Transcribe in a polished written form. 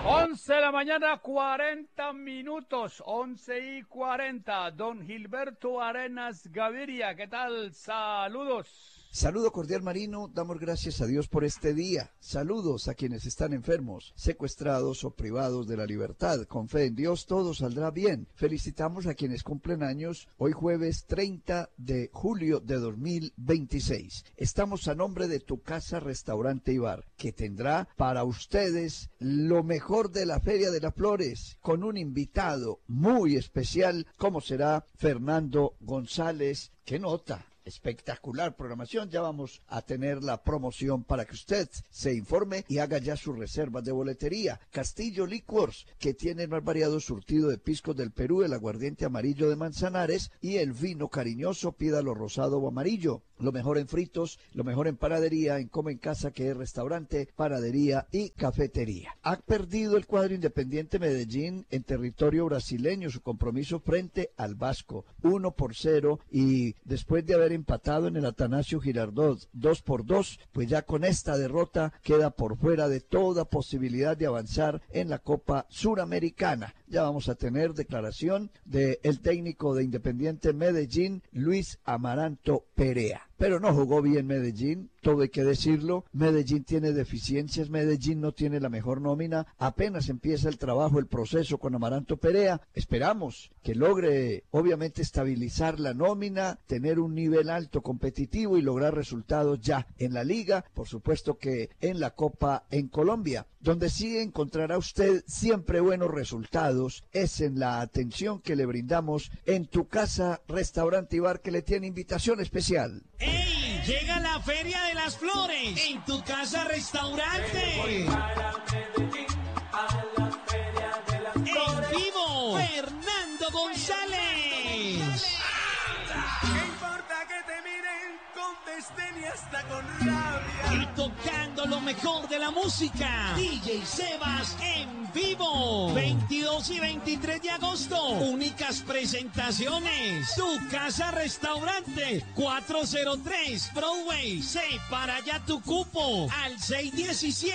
11 de la mañana, 40 minutos, 11:40. Don Gilberto Arenas Gaviria, ¿qué tal? Saludos. Saludo cordial, Marino. Damos gracias a Dios por este día. Saludos a quienes están enfermos, secuestrados o privados de la libertad. Con fe en Dios todo saldrá bien. Felicitamos a quienes cumplen años hoy jueves 30 de julio de 2026. Estamos a nombre de Tu Casa, Restaurante y Bar, que tendrá para ustedes lo mejor de la Feria de las Flores, con un invitado muy especial, como será Fernando González. ¡Qué nota! Espectacular programación. Ya vamos a tener la promoción para que usted se informe y haga ya sus reservas de boletería. Castillo Liquors, que tiene el más variado surtido de piscos del Perú, el aguardiente amarillo de Manzanares y el vino cariñoso, pídalo rosado o amarillo. Lo mejor en fritos, lo mejor en panadería, en Come en Casa, que es restaurante, panadería y cafetería. Ha perdido el cuadro Independiente Medellín en territorio brasileño su compromiso frente al Vasco, 1-0, y después de haber empatado en el Atanasio Girardot 2-2, pues ya con esta derrota queda por fuera de toda posibilidad de avanzar en la Copa Suramericana. Ya vamos a tener declaración del técnico de Independiente Medellín, Luis Amaranto Perea. Pero no jugó bien Medellín, todo hay que decirlo. Medellín tiene deficiencias, Medellín no tiene la mejor nómina. Apenas empieza el trabajo, el proceso con Amaranto Perea. Esperamos que logre, obviamente, estabilizar la nómina, tener un nivel alto competitivo y lograr resultados ya en la liga, por supuesto que en la Copa en Colombia. Donde sí encontrará usted siempre buenos resultados es en la atención que le brindamos en Tu Casa, Restaurante y Bar, que le tiene invitación especial. ¡Ey! Llega la Feria de las Flores en Tu Casa, Restaurante. Voy para Medellín, a la Feria de las Flores. En vivo, Fernando González. ¿Qué importa que te miren con desdén y hasta con rabia? Y tocando lo mejor de la música, DJ Sebas en vivo. 22 y 23 de agosto, únicas presentaciones. Tu Casa Restaurante, 403 Broadway. Separa ya tu cupo al 617.